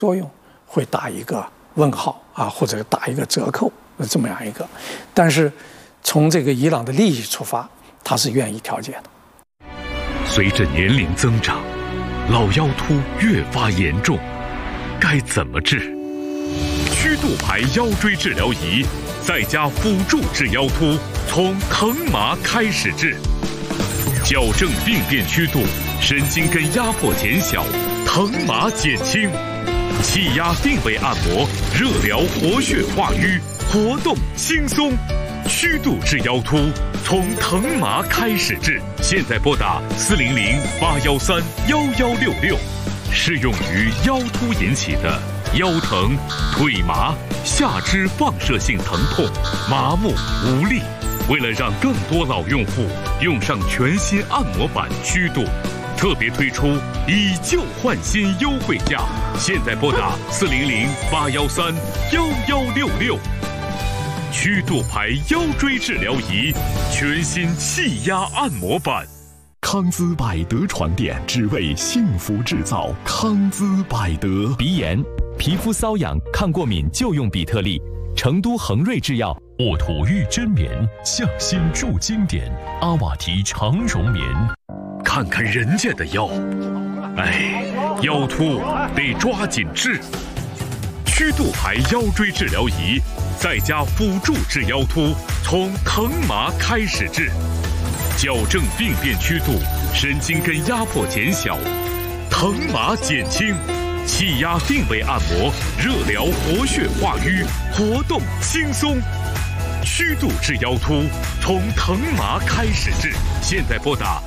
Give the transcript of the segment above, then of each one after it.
作用，会打一个问号啊，或者打一个折扣，这么样一个。但是从这个伊朗的利益出发，他是愿意调解的。 随着年龄增长，老腰突越发严重，该怎么治？曲度牌腰椎治疗仪再加辅助治腰突，从疼麻开始治，矫正病变曲度，神经根压迫减小，疼麻减轻，气压定位按摩，热疗活血化瘀，活动轻松。曲度治腰突，从疼麻开始治。现在拨打400-813-1166，适用于腰突引起的腰疼、腿麻、下肢放射性疼痛、麻木无力。为了让更多老用户用上全新按摩板曲度，特别推出以旧换新优惠价。现在拨打400-813-1166。曲度牌腰椎治疗仪，全新气压按摩板。 康姿百德床垫，只为幸福制造。康姿百德。 鼻炎、皮肤瘙痒、抗过敏就用比特利。成都恒瑞制药。 沃土玉珍棉，匠心铸经典。阿瓦提长绒棉。 看看人家的腰，哎，腰突得抓紧治。曲度牌腰椎治疗仪，再加辅助治腰突，从疼麻开始治，矫正病变曲度，神经根压迫减小，疼麻减轻，气压定位按摩，热疗活血化瘀，活动轻松。曲度治腰突，从疼麻开始治。现在拨打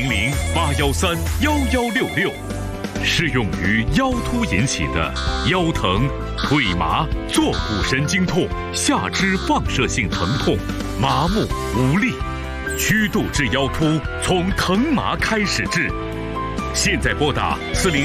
400-813-1166，适用于腰突引起的腰疼、腿麻、坐骨神经痛、下肢放射性疼痛、麻木无力。曲度治腰突，从疼麻开始治。现在拨打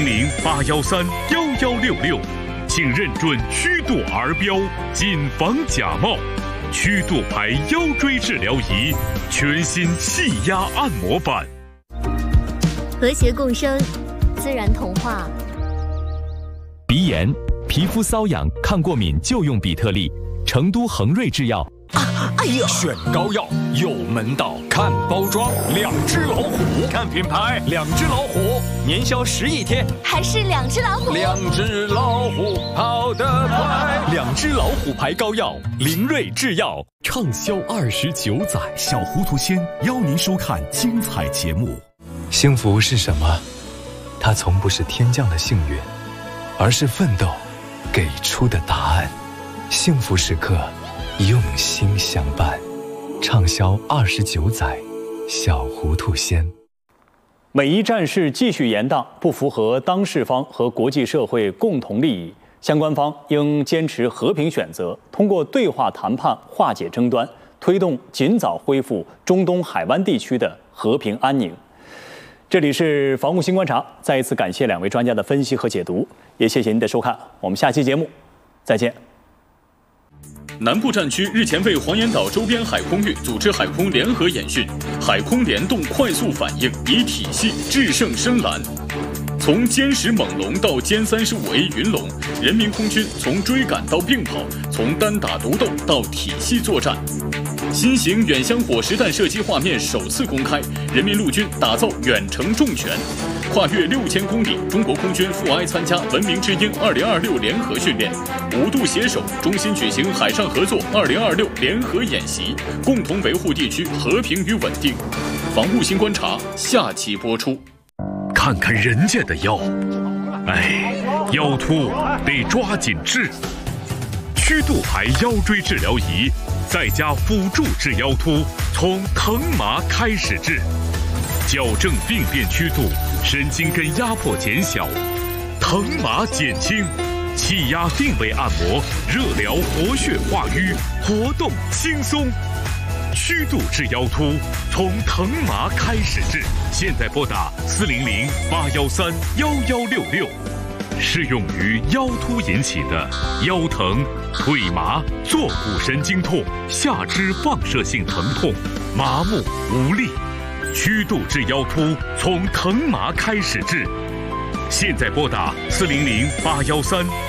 400-813-1166，请认准曲度儿标，谨防假冒。曲度牌腰椎治疗仪，全新气压按摩板。 和谐共生，自然童话。 鼻炎、皮肤瘙痒、抗过敏就用比特利。成都恒瑞制药。 哎呦！ 选膏药有门道，看包装，2只老虎；看品牌，2只老虎。年销10亿天， 还是2只老虎。 2只老虎跑得快。 2只老虎牌膏药，灵瑞制药畅销29载。小糊涂仙邀您收看精彩节目。 幸福是什么？它从不是天降的幸运，而是奋斗给出的答案。幸福时刻，用心相伴。畅销29载，小糊涂仙。 美伊战事继续延宕，不符合当事方和国际社会共同利益，相关方应坚持和平选择，通过对话谈判化解争端，推动尽早恢复中东海湾地区的和平安宁。这里是防务新观察，再一次感谢2位专家的分析和解读，也谢谢您的收看，我们下期节目再见。 南部战区日前为黄岩岛周边海空域组织海空联合演训，海空联动快速反应，以体系制胜深蓝。从歼10猛龙到歼35A 云龙，人民空军从追赶到并跑，从单打独斗到体系作战。新型远箱火实弹射击画面首次公开，人民陆军打造远程重拳。跨越6000公里，中国空军赴埃参加文明之鹰2026联合训练，5度携手中心举行海上合作2026联合演习，共同维护地区和平与稳定。防务新观察下期播出。 看看人家的腰，哎，腰突得抓紧治。曲度牌腰椎治疗仪，再加辅助治腰突，从疼麻开始治，矫正病变曲度，神经根压迫减小，疼麻减轻，气压定位按摩，热疗活血化瘀，活动轻松。曲度治腰突，从疼麻开始治。现在拨打400-813-1166，适用于腰突引起的腰疼、腿麻、坐骨神经痛、下肢放射性疼痛、麻木无力。曲度治腰突，从疼麻开始治。现在拨打400-813